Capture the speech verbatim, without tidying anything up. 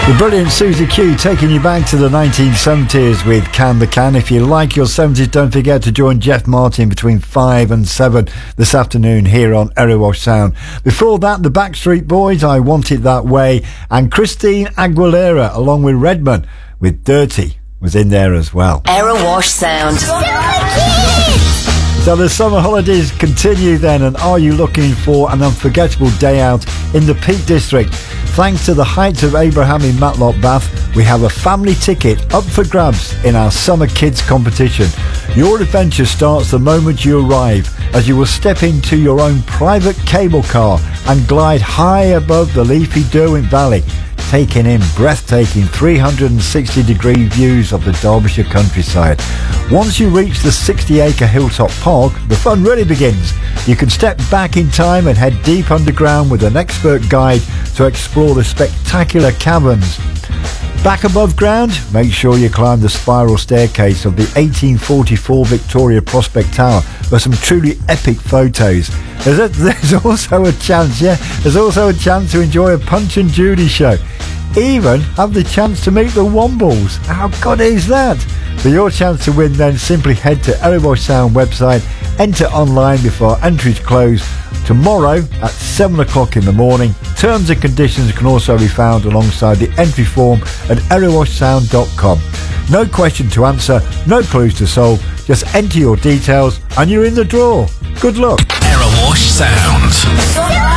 The brilliant Susie Q taking you back to the nineteen seventies with Can the Can. If you like your seventies, don't forget to join Jeff Martin between five and seven this afternoon here on Erewash Sound. Before that, the Backstreet Boys, I Want It That Way, and Christine Aguilera along with Redman with Dirty was in there as well. Erewash Sound. So the summer holidays continue then, and are you looking for an unforgettable day out in the Peak District? Thanks to the Heights of Abraham in Matlock Bath, we have a family ticket up for grabs in our Summer Kids competition. Your adventure starts the moment you arrive, as you will step into your own private cable car and glide high above the leafy Derwent Valley, taking in breathtaking three hundred sixty degree views of the Derbyshire countryside. Once you reach the sixty acre Hilltop Park, the fun really begins. You can step back in time and head deep underground with an expert guide to explore the spectacular caverns. Back above ground, make sure you climb the spiral staircase of the eighteen forty-four Victoria Prospect Tower for some truly epic photos. There's, a, there's also a chance, yeah, there's also a chance to enjoy a Punch and Judy show. Even have the chance to meet the Wombles. How good is that? For your chance to win, then simply head to Erewash Sound website, enter online before entries close tomorrow at seven o'clock in the morning. Terms and conditions can also be found alongside the entry form at erewash sound dot com. No question to answer, no clues to solve, just enter your details and you're in the draw. Good luck. Erewash Sound.